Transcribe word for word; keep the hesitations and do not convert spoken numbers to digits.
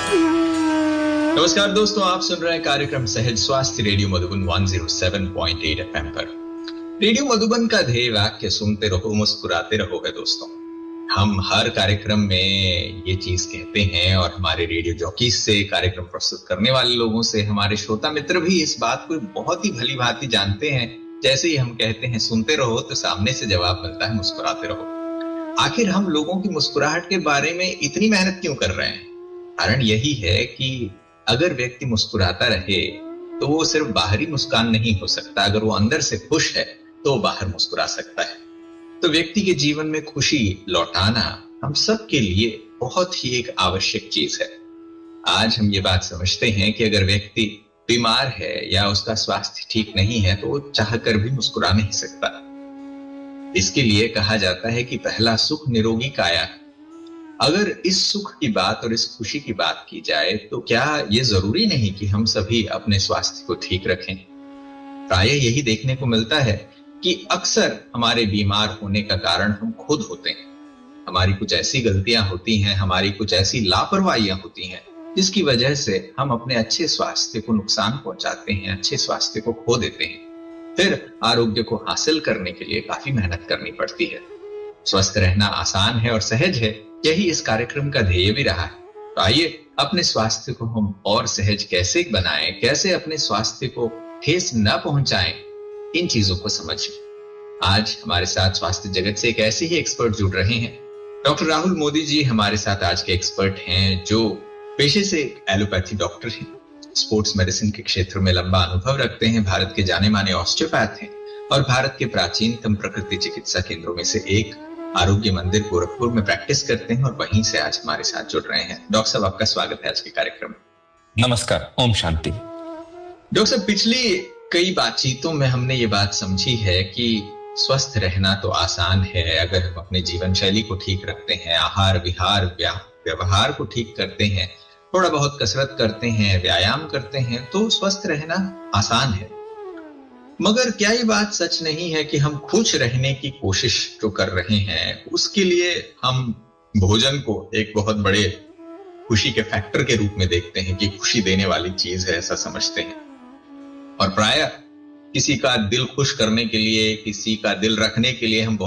नमस्कार दोस्तों, आप सुन रहे हैं कार्यक्रम सहज स्वास्थ्य रेडियो मधुबन एक सौ सात पॉइंट आठ एफएम पर। रेडियो मधुबन का ध्येय वाक्य सुनते रहो, मुस्कुराते रहो है दोस्तों। हम हर कार्यक्रम में ये चीज कहते हैं और हमारे रेडियो जॉकीज से, कार्यक्रम प्रस्तुत करने वाले लोगों से, हमारे श्रोता मित्र भी इस बात को बहुत ही भली भांति जानते हैं। जैसे ही हम कहते हैं सुनते रहो, तो सामने से जवाब मिलता है मुस्कुराते रहो। आखिर हम लोगों की मुस्कुराहट के बारे में इतनी मेहनत क्यों कर रहे हैं? कारण यही है कि अगर व्यक्ति मुस्कुराता रहे तो वो सिर्फ बाहरी मुस्कान नहीं हो सकता। अगर वो अंदर से खुश है तो वो बाहर मुस्कुरा सकता है। तो व्यक्ति के जीवन में खुशी लौटाना हम सब के लिए बहुत ही एक आवश्यक चीज है। आज हम ये बात समझते हैं कि अगर व्यक्ति बीमार है या उसका स्वास्थ्य ठीक नहीं है तो वो चाहकर भी मुस्कुरा नहीं सकता। इसके लिए कहा जाता है कि पहला सुख निरोगी काया। अगर इस सुख की बात और इस खुशी की बात की जाए तो क्या ये जरूरी नहीं कि हम सभी अपने स्वास्थ्य को ठीक रखें? प्राय यही देखने को मिलता है कि अक्सर हमारे बीमार होने का कारण हम खुद होते हैं। हमारी कुछ ऐसी गलतियां होती हैं, हमारी कुछ ऐसी लापरवाहियां होती हैं, जिसकी वजह से हम अपने अच्छे स्वास्थ्य को नुकसान पहुंचाते हैं, अच्छे स्वास्थ्य को खो देते हैं। फिर आरोग्य को हासिल करने के लिए काफी मेहनत करनी पड़ती है। स्वस्थ रहना आसान है और सहज है, यही इस कार्यक्रम का ध्येय भी रहा है। तो आइए अपने स्वास्थ्य को हम और सहज कैसे बनाएं, कैसे अपने स्वास्थ्य को ठेस न पहुंचाएं, इन चीजों को समझें। आज हमारे साथ स्वास्थ्य जगत से एक ऐसे ही एक्सपर्ट जुड़ रहे हैं। डॉक्टर राहुल मोदी जी हमारे साथ आज के एक्सपर्ट हैं, जो पेशे से एलोपैथी डॉक्टर हैं, स्पोर्ट्स मेडिसिन के क्षेत्र में लंबा अनुभव रखते हैं, भारत के जाने माने ऑस्टियोपैथ हैं और भारत के प्राचीनतम प्रकृति चिकित्सा केंद्रों में से एक आरोग्य मंदिर गोरखपुर में प्रैक्टिस करते हैं और वहीं से आज हमारे साथ जुड़ रहे हैं। डॉक्टर साहब, आपका स्वागत है आज के कार्यक्रम में। नमस्कार, ओम शांति। डॉक्टर साहब, पिछली कई बातचीतों में हमने ये बात समझी है कि स्वस्थ रहना तो आसान है अगर हम अपने जीवन शैली को ठीक रखते हैं, आहार विहार व्यवहार को ठीक करते हैं, थोड़ा बहुत कसरत करते हैं, व्यायाम करते हैं, तो स्वस्थ रहना आसान है। मगर क्या ये बात सच नहीं है कि हम खुश रहने की कोशिश जो कर रहे हैं उसके लिए हम भोजन को एक बहुत बड़े खुशी के फैक्टर के रूप में देखते हैं कि खुशी देने वाली चीज है, ऐसा समझते हैं। और प्रायः किसी का दिल खुश करने के लिए, किसी का दिल रखने के लिए हम बहुत